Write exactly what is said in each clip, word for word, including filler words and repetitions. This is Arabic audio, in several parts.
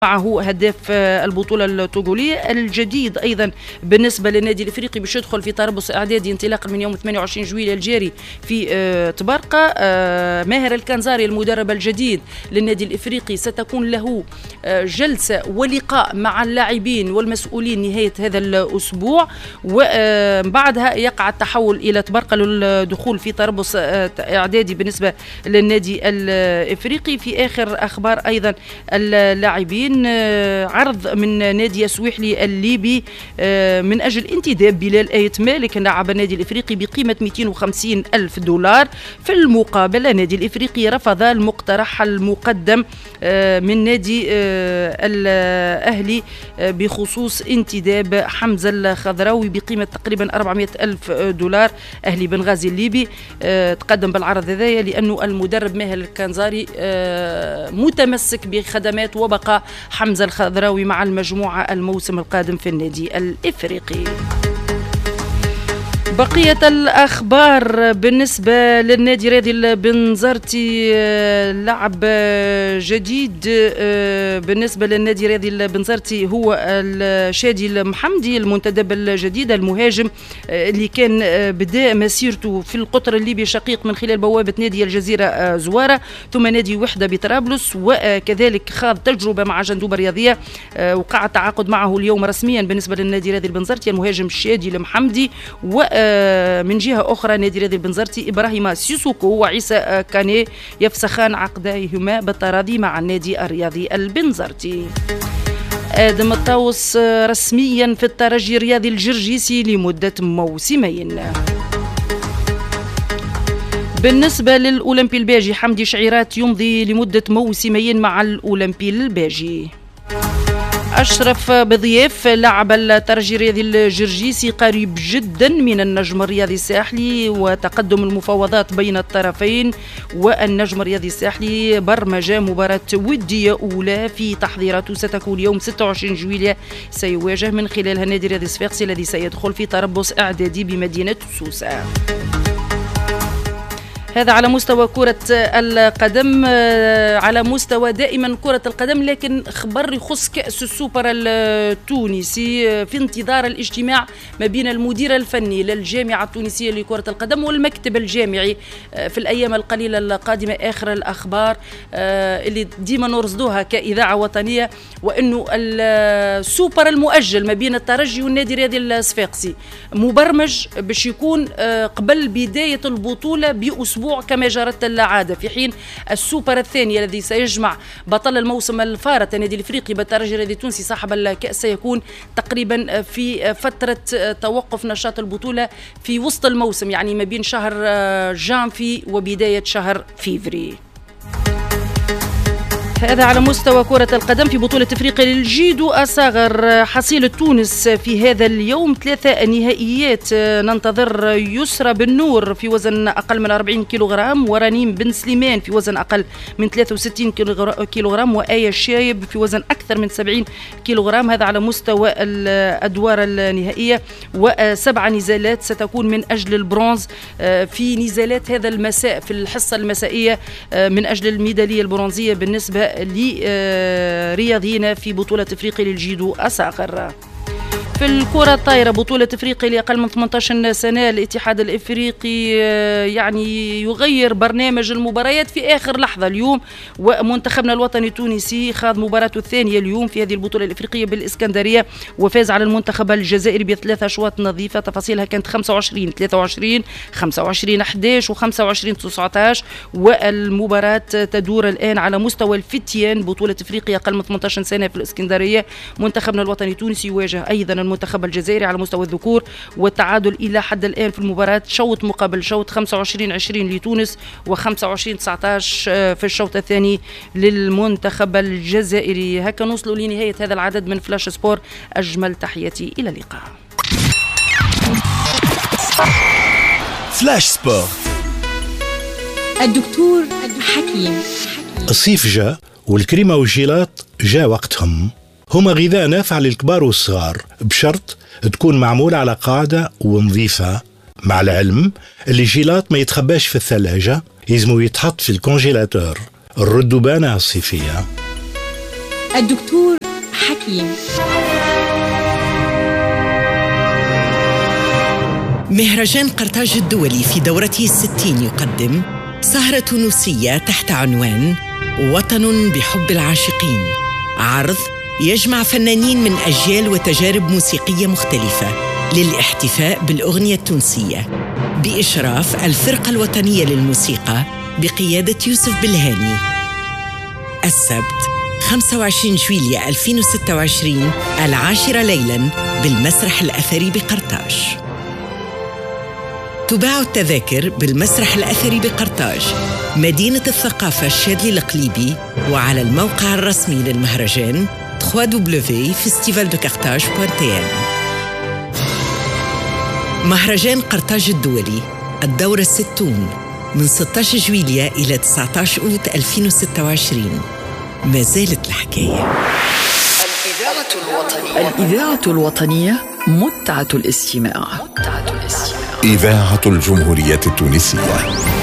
معه هداف البطولة الطوغولية. الجديد أيضا بالنسبة للنادي الإفريقي باش يدخل في تربص إعدادي انطلاقا من يوم ثمانية وعشرين جويلية الجاري في تبرقة. ماهر الكنزاري المدرب الجديد للنادي الإفريقي ستكون له جلسة ولقاء مع اللاعبين والمسؤولين نهاية هذا الأسبوع، وبعدها يقع التحول إلى تبرقة للدخول في تربص إعدادي بالنسبة للنادي الإفريقي. في آخر أخبار أيضا اللاعبين عرض من نادي سويحلي الليبي من أجل انتداب بلال آيت مالك لاعب النادي الإفريقي بقيمة مئتين وخمسين ألف دولار. في المقابل النادي الإفريقي رفض المقترح المقدم من نادي الأهلي بخصوص انتداب حمزة الخضراوي بقيمة تقريبا أربعمئة ألف دولار. أهلي بنغازي الليبي تقدم بالعرض هذايا لأنه المدرب ماهر الكنزاري متمسك بخدمات وبقى حمزة الخضراوي مع المجموعة الموسم القادم في النادي الإفريقي. بقية الأخبار بالنسبة للنادي الرياضي البنزرتي، لعب جديد بالنسبة للنادي الرياضي البنزرتي هو الشادي المحمدي المنتدب الجديد المهاجم اللي كان بدأ مسيرته في القطر الليبي شقيق من خلال بوابة نادي الجزيرة زوارة ثم نادي وحدة بطرابلس، وكذلك خاض تجربة مع جندوبة رياضية وقع التعاقد معه اليوم رسميا بالنسبة للنادي الرياضي البنزرتي المهاجم الشادي المحمدي. و من جهة أخرى نادي الرياضي البنزرتي إبراهيم سيسوكو وعيسى كاني يفسخان عقديهما بالتراضي مع النادي الرياضي البنزرتي. آدم الطاوس رسميا في الترجي الرياضي الجرجيسي لمدة موسمين. بالنسبة للأولمبي الباجي حمدي شعيرات يمضي لمدة موسمين مع الأولمبي الباجي. أشرف بضياف لاعب الترجي الرياضي الجرجيسي قريب جدا من النجم الرياضي الساحلي وتقدم المفاوضات بين الطرفين، والنجم الرياضي الساحلي برمج مباراة ودية أولى في تحضيراته ستكون يوم ستة وعشرين جويلية سيواجه من خلالها النادي الرياضي الصفاقسي الذي سيدخل في تربص إعدادي بمدينة سوسة. هذا على مستوى كرة القدم. على مستوى دائما كرة القدم لكن خبر يخص كأس السوبر التونسي في انتظار الاجتماع ما بين المدير الفني للجامعة التونسية لكرة القدم والمكتب الجامعي في الأيام القليلة القادمة. آخر الأخبار اللي ديما نرصدوها كإذاعة وطنية وأنه السوبر المؤجل ما بين الترجي والنادي الرياضي الصفاقسي مبرمج باش يكون قبل بداية البطولة بأسبوع كما جرت العادة، في حين السوبر الثاني الذي سيجمع بطل الموسم الفارط النادي الافريقي بالترجي الرياضي التونسي صاحب الكأس سيكون تقريبا في فترة توقف نشاط البطولة في وسط الموسم، يعني ما بين شهر جانفي وبداية شهر فيفري. هذا على مستوى كرة القدم. في بطولة افريقيا للجيدو أصاغر حصيلة تونس في هذا اليوم ثلاثة نهائيات. ننتظر يسرى بن نور في وزن أقل من أربعين كيلوغرام، ورنيم بن سليمان في وزن أقل من ثلاثة وستين كيلوغرام، وآية الشايب في وزن أكثر من سبعين كيلوغرام. هذا على مستوى الأدوار النهائية، وسبع نزالات ستكون من أجل البرونز في نزالات هذا المساء في الحصة المسائية من أجل الميدالية البرونزية بالنسبة لرياضيين في بطولة افريقيا للجيدو أصاغر. في الكرة الطايرة بطولة افريقيا لأقل من ثمانية عشر سنة، الاتحاد الافريقي يعني يغير برنامج المباريات في آخر لحظة اليوم، ومنتخبنا الوطني التونسي خاض مباراته الثانية اليوم في هذه البطولة الافريقية بالإسكندرية وفاز على المنتخب الجزائري بثلاث أشواط نظيفة. تفاصيلها كانت خمسة وعشرين ثلاثة وعشرين خمسة وعشرين أحد عشر وخمسة وعشرين تسعة عشر. والمباراة تدور الآن على مستوى الفتيان بطولة افريقيا أقل من ثمانية عشر سنة في الإسكندرية. منتخبنا الوطني التونسي يواجه أيضا المنتخب الجزائري على مستوى الذكور، والتعادل إلى حد الآن في المباراة شوط مقابل شوط، خمسة وعشرين عشرين لتونس وخمسة وعشرين تسعة عشر في الشوط الثاني للمنتخب الجزائري. هكا نوصلوا لنهاية هذا العدد من فلاش سبور. أجمل تحياتي، إلى اللقاء. فلاش سبور. الدكتور حكيم. الصيف جاء والكريمة والجيلات جاء وقتهم. هما غذاء نافع للكبار والصغار بشرط تكون معمولة على قاعدة ونظيفة، مع العلم اللي جيلات ما يتخباش في الثلاجة، يزمو يتحط في الكونجيلاتور. الردبانة الصيفية. الدكتور حكيم. مهرجان قرطاج الدولي في دورته الستين يقدم سهرة تونسية تحت عنوان وطن بحب العاشقين، عرض يجمع فنانين من أجيال وتجارب موسيقية مختلفة للاحتفاء بالأغنية التونسية بإشراف الفرقة الوطنية للموسيقى بقيادة يوسف بالهاني. السبت خمسة وعشرين جويلية ألفين وستة وعشرين العاشرة ليلاً بالمسرح الأثري بقرطاج. تباع التذاكر بالمسرح الأثري بقرطاج، مدينة الثقافة الشاذلي القليبي، وعلى الموقع الرسمي للمهرجان دبليو دبليو دبليو دوت فيستيفال دو كارتاج دوت تي ان. مهرجان قرطاج الدولي الدورة الستون من ستة عشر جويلية إلى تسعة عشر أوت ألفين وستة وعشرين. ما زالت الحكاية. الإذاعة الوطنية الإذاعة الوطنية متعة الاستماع. متعة الاستماع. إذاعة الجمهورية التونسية.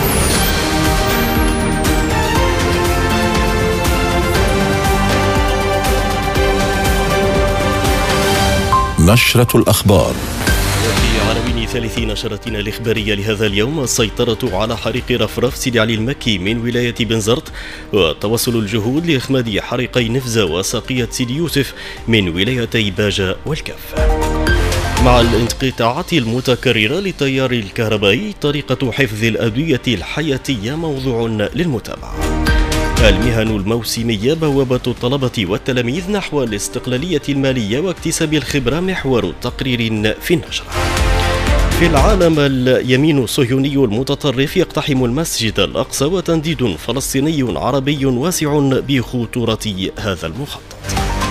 نشرة الأخبار. وفي عناوين ثالث نشرتنا الإخبارية لهذا اليوم: السيطرة على حريق رفرف سيدي علي المكي من ولاية بنزرت، وتواصل الجهود لإخماد حريقي نفزة وساقية سيدي يوسف من ولايتي باجة والكف. مع الانقطاعات المتكررة للتيار الكهربائي، طريقة حفظ الأدوية الحياتية موضوع للمتابعة. المهن الموسمية بوابة الطلبة والتلاميذ نحو الاستقلالية المالية واكتساب الخبرة محور تقرير في النشرة. في العالم، اليمين الصهيوني المتطرف يقتحم المسجد الأقصى، وتنديد فلسطيني عربي واسع بخطورة هذا المخطط.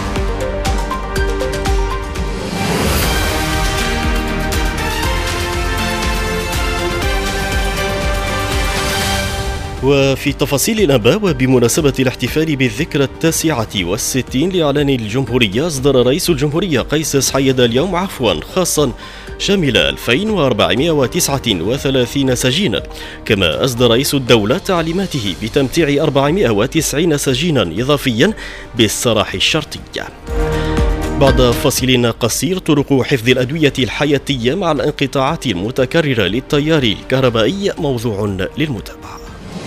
وفي تفاصيل الأنباء، وبمناسبة الاحتفال بالذكرى التاسعة والستين لإعلان الجمهورية، أصدر رئيس الجمهورية قيس سعيد اليوم عفوا خاصا شامل ألفين وأربعمائة وتسعة وثلاثين سجينا. كما أصدر رئيس الدولة تعليماته بتمتيع أربعمائة وتسعين سجينا إضافيا بالسراح الشرطي. بعد فصل قصير، طرق حفظ الأدوية الحياتية مع الانقطاعات المتكررة للتيار الكهربائي موضوع للمتابعة.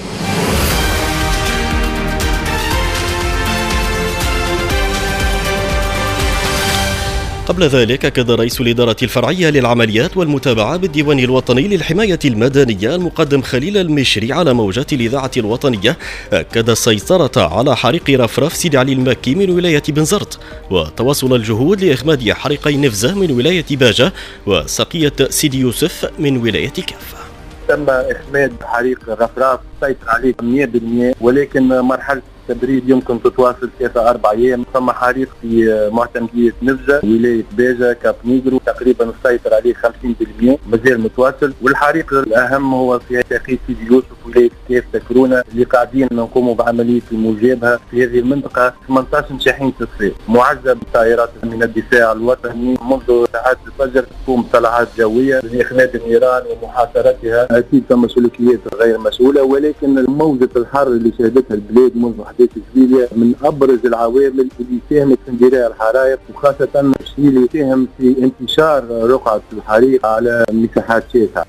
قبل ذلك، أكد رئيس الإدارة الفرعية للعمليات والمتابعة بالديوان الوطني للحماية المدنية المقدم خليل المشري على موجات الإذاعة الوطنية، أكد السيطرة على حريق رفرف سيدي علي المكي من ولاية بنزرت، وتواصل الجهود لإخماد حريقي نفزة من ولاية باجة وسقية سيدي يوسف من ولاية كافة. تم إخماد حريق رفراف سيطر عليه مئة بالمئة، ولكن مرحلة التبريد يمكن تتواصل ثلاثة أربع أيام. ثم حريق في معتمدية نفزة ولاية باجة كاب نيجرو تقريبا السيطر عليه خمسين بالمئة، مازال متواصل. والحريق الأهم هو في ساقية سيدي يوسف ولاية كاف تكرونة، اللي قاعدين نقوموا بعملية المجابهة في هذه المنطقة. ثمانية عشر شاحين تصفية معزة بالطائرات من الدفاع الوطني منذ ساعات الفجر، تقوم طلعات جوية لإخماد النيران ومحاصرتها. أكيد تم سلوكيات غير مسؤولة، ولكن موجة الحر اللي شهدتها البلاد منذ أحداث جويلية من أبرز العوامل اللي ساهمت في اندلاع الحرائق، وخاصة الشيء اللي ساهم في انتشار رقعة الحريق على مساحات شاسعة.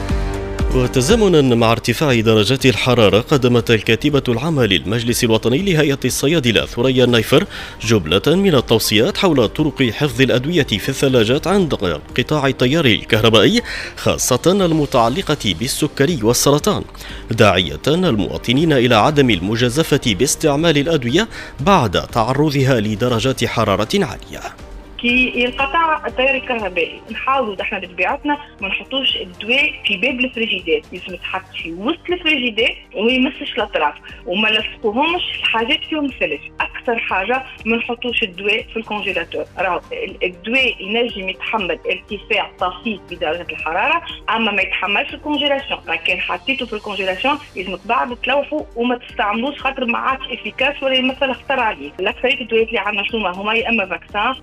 وتزامنا مع ارتفاع درجات الحرارة، قدمت الكاتبة العامة للمجلس الوطني لهيئة الصيادلة ثريا النيفر جملة من التوصيات حول طرق حفظ الأدوية في الثلاجات عند قطاع التيار الكهربائي، خاصة المتعلقة بالسكري والسرطان، داعية المواطنين إلى عدم المجازفة باستعمال الأدوية بعد تعرضها لدرجات حرارة عالية. كي ينقطع التيار الكهربائي نحاولوا احنا بطبيعتنا ما نحطوش الدواء في باب الفريجيدات، لازم يتحط في وسط الفريجيدات وما يمسش الاطراف، وما لصقوهمش الحاجات فيهم الثلج. اكثر حاجه ما نحطوش الدواء في الكونجيلاتور، راهو الدواء ينجم يتحمل ارتفاع طفيف بدرجه الحراره، اما ما يتحملش الكونجيلاسيون. كان حطيته في الكونجيلاسيون لازم بعد تلوحوا وما تستعملوش، خاطر ما عادش افيكاس ولا يمثل خطر عليه. الاكثريه الدواء اللي عندنا شنو هما؟ يا اما فاكسان يا اما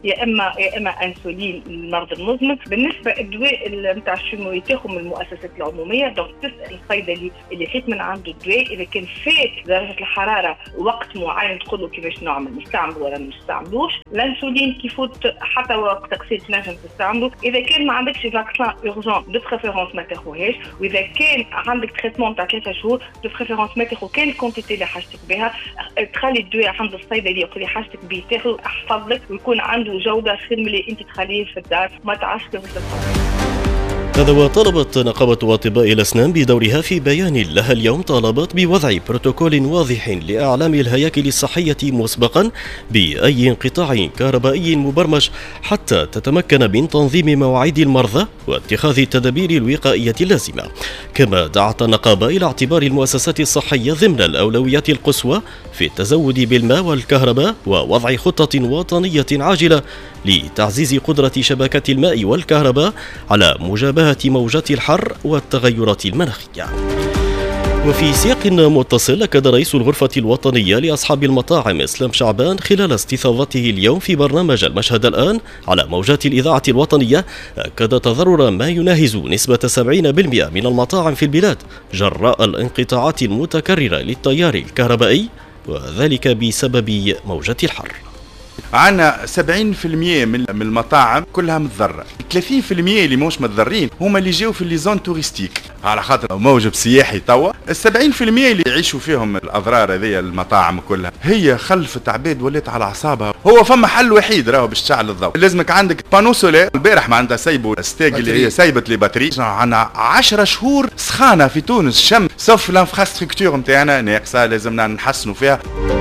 اما يا اما انسولين للمرض المزمن. بالنسبه الدواء نتاع الشمو يتاخذ من المؤسسات العموميه، دونك تسال الصيدلي اللي خيط من عنده الدواء اذا كان فات درجه الحراره وقت معين تقول له كيفاش نعمل نستعمل ولا ما نستعملوش. الانسولين كيفوت حتى وقت تقسيم تنجم تستعمله. اذا كان ما عندكش فاكسان اورجون دو بريفيرونس ما تاخوهاش، واذا كان عندك تريتمون تاع ثلاثة شهور دو بريفيرونس ما تاخو كان الكونتيتي اللي حاجتك بها. تخلي الدواء عند الصيدلي يقول لي حاجتك بيه تاخذ احفظ لك ويكون عنده جوده خير من اللي انت تخليه في الدار ما تعشقه في الصيدلي. هذا وطلبت نقابة أطباء الأسنان بدورها في بيان لها اليوم طالبت بوضع بروتوكول واضح لإعلام الهياكل الصحية مسبقا بأي انقطاع كهربائي مبرمج حتى تتمكن من تنظيم مواعيد المرضى واتخاذ التدابير الوقائية اللازمة. كما دعت النقابة إلى اعتبار المؤسسات الصحية ضمن الأولويات القصوى في التزود بالماء والكهرباء ووضع خطة وطنية عاجلة لتعزيز قدرة شبكة الماء والكهرباء على مجابهة موجات الحر والتغيرات المناخية. وفي سياق متصل، أكد رئيس الغرفة الوطنية لأصحاب المطاعم إسلام شعبان خلال استفاضته اليوم في برنامج المشهد الآن على موجات الإذاعة الوطنية، أكد تضرر ما يناهز نسبة سبعين بالمئة من المطاعم في البلاد جراء الانقطاعات المتكررة للتيار الكهربائي، وذلك بسبب موجة الحر. عنا سبعين بالمئة من المطاعم كلها متضررة، ثلاثين بالمئة اللي مش متضررين هما اللي جاوا في اللي زون توريستيك على خاطر موجب سياحي توا. السبعين بالمئة اللي يعيشوا فيهم الأضرار هذه المطاعم كلها هي خلفت عباد ولات على أعصابها. هو فما حل وحيد راهو باش تشعل الضوء، لازمك عندك بانو سولير. البارح ما عندها سايبوا ستاج اللي هي سايبت لي باتري. عنا عشرة شهور سخانة في تونس شم سوف الانفراستركتور نتاعنا ناقصة لازمنا نحسنوا فيها.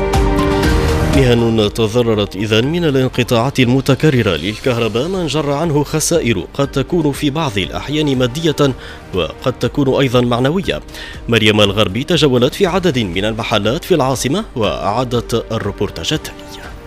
مهن تضررت إذن من الانقطاعات المتكررة للكهرباء ما جر عنه خسائر قد تكون في بعض الأحيان مادية وقد تكون أيضا معنوية. مريم الغربي تجولت في عدد من المحلات في العاصمة وأعادت الروبورتاج التالي.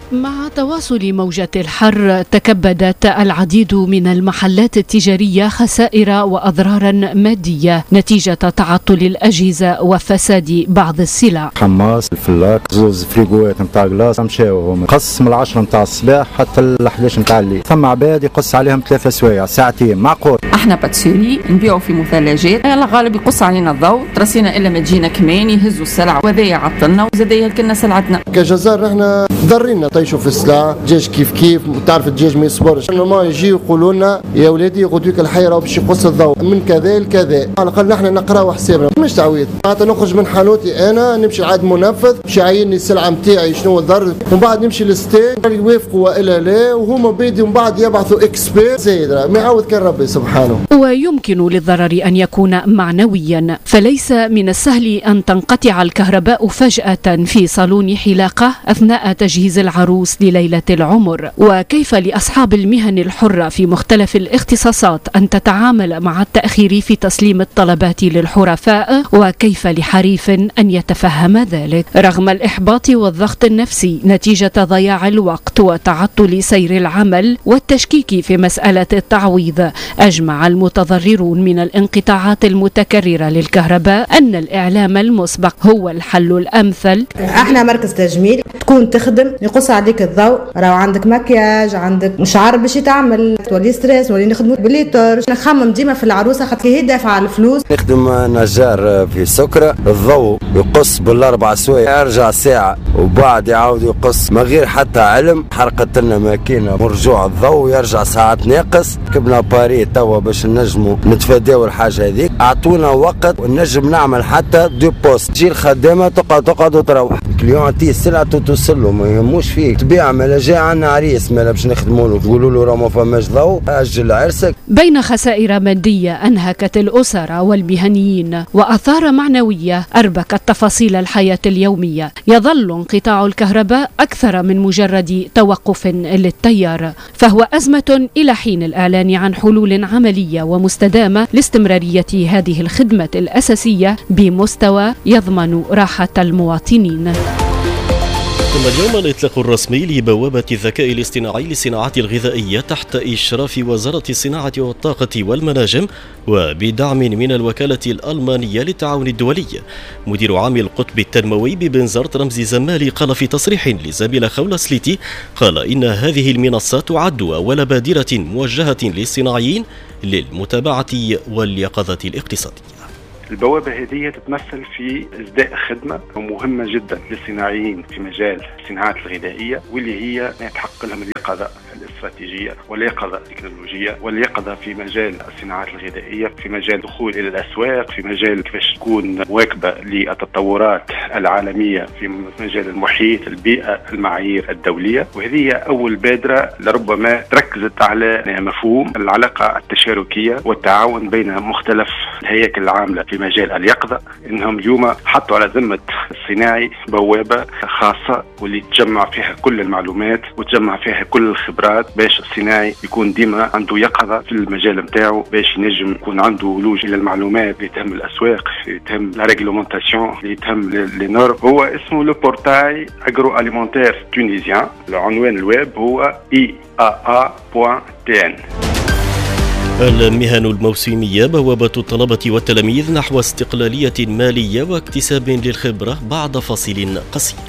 مع تواصل موجة الحر تكبدت العديد من المحلات التجارية خسائر وأضرارا مادية نتيجة تعطل الأجهزة وفساد بعض السلع. حماس الفلاك زوز فريغوات نتاع غلاس مشاو قص من العشرة نتاع الصباح حتى الحداش نتاع الليل. ثم عباد يقص عليهم ثلاثة سوايع ساعتين معقول. احنا باتسوري نبيعوا في مثلجات، الغالب يقص علينا الضوء، ترسينا الا ما تجينا كمان يهزوا السلع وهذا يعطلنا وزاد يهلكنا سلعتنا. كجزار احنا ضرينا طيشوا في السلع، الدجاج كيف كيف تعرف الدجاج ما يصبرش. ما يجي يقولوا لنا يا ولادي غدوك الحي راه باش يقص الضوء من كذا لكذا، على الاقل نحن نقراو حسابنا مش تعويض. حتى نخرج من حانوتي انا نمشي لعند منفذ باش يعيني السلعه نتاعي شنو الضر، ومن بعد نمشي للستين يوافقوا والا لا، وهما بيدي ومن بعد يبعثوا اكسبير زايد ما يعوض كان ربي سبحانه. ويمكن للضرر ان يكون معنويا، فليس من السهل ان تنقطع الكهرباء فجأة في صالون حلاقة اثناء تجهيز العروس لليلة العمر. وكيف لأصحاب المهن الحرة في مختلف الاختصاصات أن تتعامل مع التأخير في تسليم الطلبات للحرفاء، وكيف لحريف أن يتفهم ذلك رغم الإحباط والضغط النفسي نتيجة ضياع الوقت وتعطل سير العمل والتشكيك في مسألة التعويض. أجمع المتضررون من الانقطاعات المتكررة للكهرباء أن الإعلام المسبق هو الحل الأمثل. احنا مركز تجميل تكون تخدم يقص عليك الضوء، راهو عندك مكياج عندك شعر باش يتعمل تولي ستريس نولي نخدموا بالليتر. نخمم ديما في العروسه خاطر هي دافعه على الفلوس. نخدم نجار في سكره، الضوء يقص بالاربع سوايع يرجع ساعه وبعد يعاود يقص من غير حتى علم. حرقت لنا ماكينه ورجوع الضوء يرجع ساعات ناقص. ركبنا باري توا باش نجموا نتفاداو الحاجه هذيك. اعطونا وقت ونجم نعمل حتى دو بوست، تجي الخدامه تقعد تقعد وتروح. الكليون تي السلعه توصل له ما يهموش فيك تبيع مالا جاي عنا عريس مالا باش نخدموا له تقولوا له راه ما فماش ضوء اجل عرسك. بين خسائر ماديه انهكت الاسر والمهنيين واثار معنويه اربكت تفاصيل الحياه اليوميه، يظل انقطاع الكهرباء اكثر من مجرد توقف للتيار، فهو ازمه الى حين الاعلان عن حلول عمليه ومستدامه لاستمراريه هذه الخدمه الاساسيه بمستوى يضمن راحه المواطنين. ثم اليوم الإطلاق الرسمي لبوابة الذكاء الاصطناعي للصناعات الغذائية تحت إشراف وزارة الصناعة والطاقة والمناجم وبدعم من الوكالة الألمانية للتعاون الدولي. مدير عام القطب التنموي ببنزرت رمزي زمالي قال في تصريح لزميل خولة سليتي قال إن هذه المنصة تعد أول بادرة موجهة للصناعيين للمتابعة واليقظة الاقتصادية. البوابة هذه تتمثل في إصداء خدمة مهمة جدا للصناعيين في مجال الصناعات الغذائية، واللي هي يتحقق لهم اليقظة الاستراتيجية واليقظة التكنولوجية واليقظة في مجال الصناعات الغذائية، في مجال الدخول إلى الأسواق، في مجال كيفاش تكون مواكبة للتطورات العالمية في مجال المحيط، البيئة، المعايير الدولية. وهذه أول بادرة لربما تركزت على مفهوم العلاقة التشاركية والتعاون بين مختلف الهياكل العاملة في مجال اليقظة. إنهم اليوم حطوا على ذمة الصناعي بوابة خاصة واللي تجمع فيها كل المعلومات وتجمع فيها كل الخبرات باش الصناعي يكون ديما عنده يقظة في المجال متاعه، باش ينجم يكون عنده ولوج إلى المعلومات اللي تهم الأسواق، اللي تهم لا ريغلومونتاسيون، اللي تهم لي نورم. هو اسمه لو بورتاي اغرو اليمونتير تونيزيان. العنوان الويب هو اي ا ا دوت تي ان. المهن الموسمية بوابة الطلبة والتلاميذ نحو استقلالية مالية واكتساب للخبرة بعد فاصل قصير.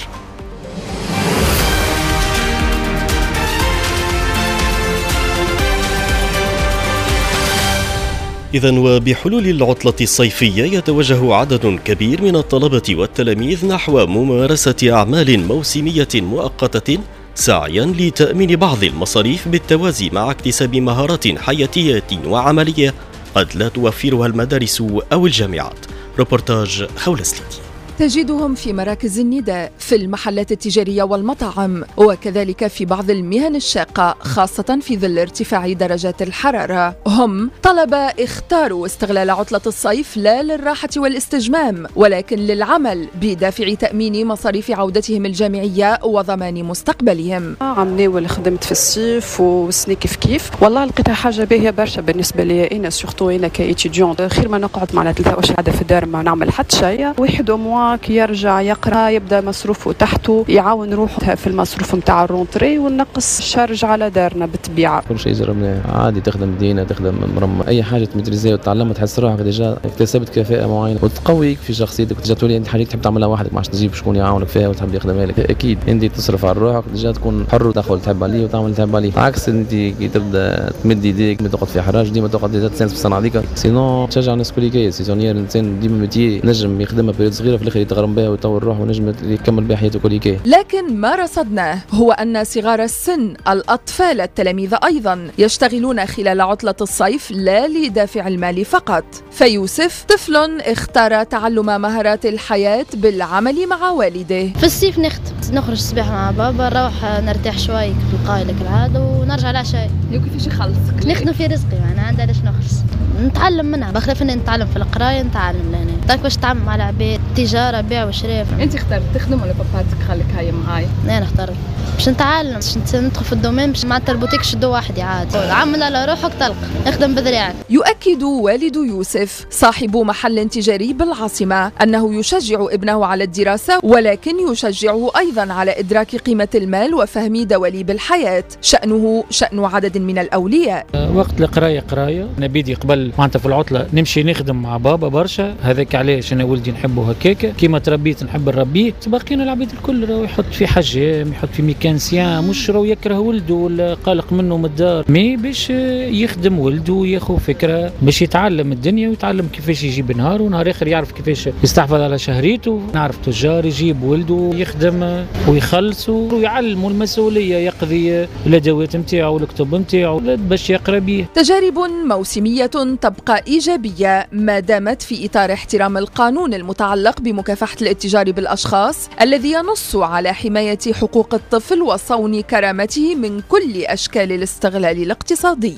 إذن وبحلول العطلة الصيفية يتوجه عدد كبير من الطلبة والتلاميذ نحو ممارسة أعمال موسمية مؤقتة سعيا لتأمين بعض المصاريف بالتوازي مع اكتساب مهارات حياتية وعملية قد لا توفرها المدارس أو الجامعات. روبورتاج خولة سليتي. تجدهم في مراكز النداء، في المحلات التجارية والمطاعم، وكذلك في بعض المهن الشاقة خاصة في ظل ارتفاع درجات الحرارة. هم طلبة اختاروا استغلال عطلة الصيف لا للراحة والاستجمام ولكن للعمل بدافع تأمين مصاريف عودتهم الجامعية وضمان مستقبلهم. عم ناول خدمت في الصيف والسنة كيف كيف، والله لقيتها حاجة باهية برشا بالنسبة لي أنا، سورتو أنا كإيتيديون خير ما نقعد مع ثلاثة وقاعدة في الدار ما نعمل حتى شيء. واحد أموا كي يرجع يقرأ يبدأ مصروفه تحته، يعاون روحه في المصروف متاع الرونتري ونقص شارج على دارنا بالطبيعة. كل شيء جربناه عادي، تخدم دينا تخدم مرمى أي حاجة تمتريزيها وتعلمها تحس روحك ديجا اكتسبت كفاءة معينة وتقويك في شخصيتك وتجي تولي أنت حاجة تحب تعملها وحدك، ما عادش تجيب شكون يعاونك فيها وتحب يخدمها لك. أكيد أنت تصرف على روحك ديجا تكون حر وتدخل تحب عليه وتعمل تحب عليه، عكس أنت كي تبدأ تمد يديك ما تقعد في حراج ديما تقعد ديجا تسانس في الصنعة ديك. سينو تشجع الناس كل سيزونير الإنسان ديما متي نجم يخدمها بريود صغيرة في الآخر يتغرم بها ويطور روحه ونجم يكمل بها حياته كليكيه. لكن ما رصدناه هو أن صغار السن الأطفال التلاميذ أيضا يشتغلون خلال عطلة الصيف لا لدافع المال فقط. فيوسف طفل اختار تعلم مهارات الحياة بالعمل مع والده. في الصيف نخدم، نخرج الصباح مع بابا، نروح نرتاح شوي كالقايلة كالعادة ونرجع العشاء. لو كيفاش يخلصك؟ نخدم في رزقي، أنا عندي علاش نخرج نتعلم منها، بخلاف اني نتعلم في القرايه نتعلم لهنا طيب واش تعمل مع العباد تجاره بيع وشراء. انت اخترت تخدم ولا باباتك خليك هاي معاي؟ انا اخترت باش نتعلم باش ندخل في الدومين باش مع البوتيك شدو وحدي عادي، عمل على روحك تلقى اخدم بذراعك. يؤكد والد يوسف صاحب محل تجاري بالعاصمه انه يشجع ابنه على الدراسه ولكن يشجعه ايضا على ادراك قيمه المال وفهم دواليب الحياه، شانه شان عدد من الاولياء. وقت القرايه قرايه نبيدي قبل معناتها في العطله نمشي نخدم مع بابا برشا، هذاك علاش انا ولدي نحبه هكاك كيما تربيت نحب نربيه. باقيين العباد الكل راهو يحط في حجام يحط في ميكانسيان، مش راهو يكره ولده ولا قلق منه من الدار، مي باش يخدم ولده وياخذ فكره باش يتعلم الدنيا ويتعلم كيفاش يجيب نهار ونهار اخر يعرف كيفاش يستحفظ على شهريته. نعرف تجار يجيب ولده يخدم ويخلص ويعلمه المسؤوليه، يقضي الادوات نتاعو والكتب نتاعو باش يقرا بيه. تجارب موسميه تبقى إيجابية ما دامت في إطار احترام القانون المتعلق بمكافحة الاتجار بالأشخاص الذي ينص على حماية حقوق الطفل وصون كرامته من كل أشكال الاستغلال الاقتصادي.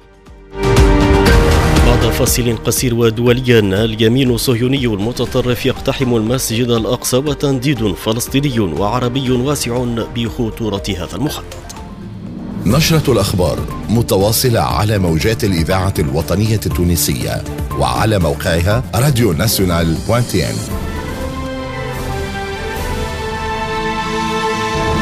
بعد فاصل قصير ودوليا، اليمين الصهيوني المتطرف يقتحم المسجد الأقصى وتنديد فلسطيني وعربي واسع بخطورة هذا المخطط. نشرة الأخبار متواصلة على موجات الإذاعة الوطنية التونسية وعلى موقعها راديو ناسيونال دوت تي ان.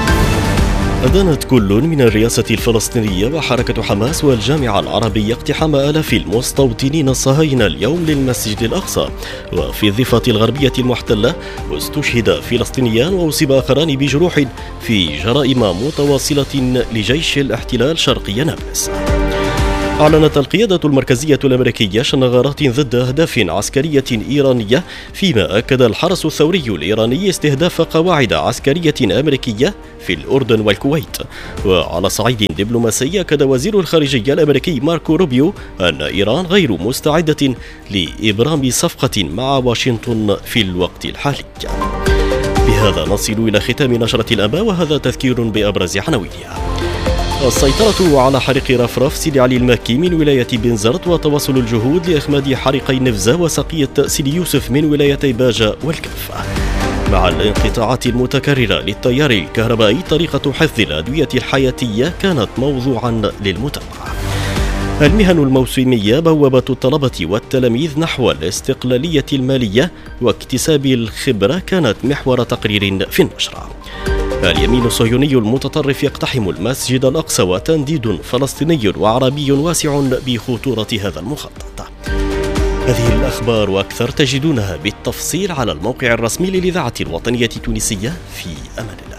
أدانت كل من الرئاسة الفلسطينية وحركة حماس والجامعة العربية اقتحام آلاف المستوطنين الصهاينة اليوم للمسجد الأقصى وفي الضفة الغربية المحتلة، واستشهد فلسطينيان وأصيب آخران بجروح في جرائم متواصلة لجيش الاحتلال شرقي نابلس. أعلنت القيادة المركزية الأمريكية شن غارات ضد أهداف عسكرية إيرانية، فيما أكد الحرس الثوري الإيراني استهداف قواعد عسكرية أمريكية في الأردن والكويت. وعلى صعيد دبلوماسي، أكد وزير الخارجية الأمريكي ماركو روبيو أن إيران غير مستعدة لإبرام صفقة مع واشنطن في الوقت الحالي. بهذا نصل إلى ختام نشرة الأنباء، وهذا تذكير بأبرز عناوينها. السيطرة على حريق رفرف سيدي علي المكي من ولاية بنزرت، وتواصل الجهود لإخماد حريقي نفزة وسقية سيدي يوسف من ولايتي باجة والكفة. مع الانقطاعات المتكررة للتيار الكهربائي، طريقة حفظ الأدوية الحياتية كانت موضوعا للمتابعة. المهن الموسمية، بوابة الطلبة والتلاميذ نحو الاستقلالية المالية واكتساب الخبرة، كانت محور تقرير في النشرة. اليمين الصهيوني المتطرف يقتحم المسجد الأقصى، وتنديد فلسطيني وعربي واسع بخطورة هذا المخطط. هذه الأخبار وأكثر تجدونها بالتفصيل على الموقع الرسمي للإذاعة الوطنية التونسية. في أمان الله.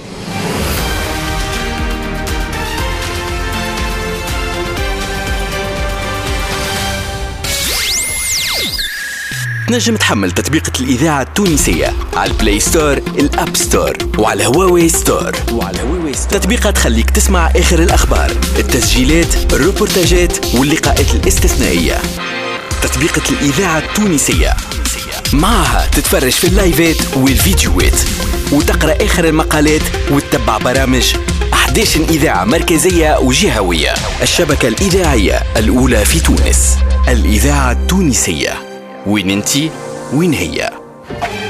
تنجم تحمل تطبيقة الإذاعة التونسية على البلاي ستور، الأب ستور، وعلى هواوي ستور. وعلى هواوي ستور تطبيقات تخليك تسمع آخر الأخبار، التسجيلات، الروبورتاجات واللقاءات الاستثنائية. تطبيقة الإذاعة التونسية، معها تتفرج في اللايفات والفيديوهات، وتقرأ آخر المقالات، وتتبع برامج أحد عشر إذاعة مركزية وجهوية. الشبكة الإذاعية الأولى في تونس، الإذاعة التونسية. وين انتي وين هي؟